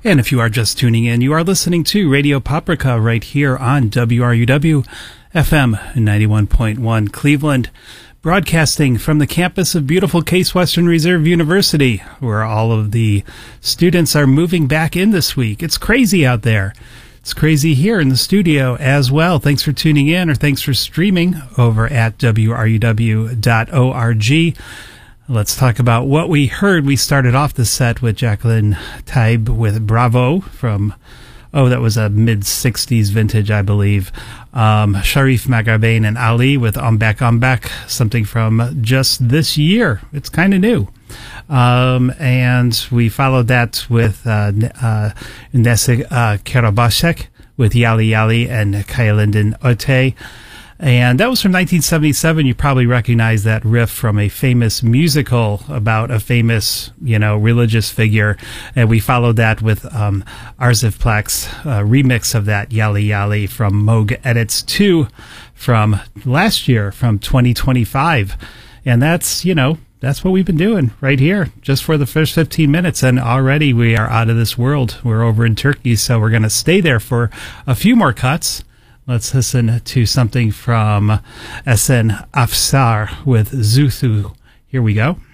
And if you are just tuning in, you are listening to Radio Paprika right here on WRUW FM 91.1 Cleveland, broadcasting from the campus of beautiful Case Western Reserve University, where all of the students are moving back in this week. It's crazy out there. It's crazy here in the studio as well. Thanks for tuning in, or thanks for streaming over at WRUW.org. Let's talk about what we heard. We started off the set with Jacqueline Taib with Bravo from, that was a mid-60s vintage, I believe. Sharif Maghrabain and Ali with I'm Back, something from just this year. It's kind of new. And we followed that with Nessa Karabashek with Yali Yali and Kayalinden Ote. And that was from 1977. You probably recognize that riff from a famous musical about a famous, religious figure. And we followed that with Arzif Plak's remix of that Yali Yali from Moog Edits 2 from last year, from 2025. And that's what we've been doing right here just for the first 15 minutes. And already we are out of this world. We're over in Turkey, so we're going to stay there for a few more cuts. Let's listen to something from Esen Afsar with Zuthu. Here we go.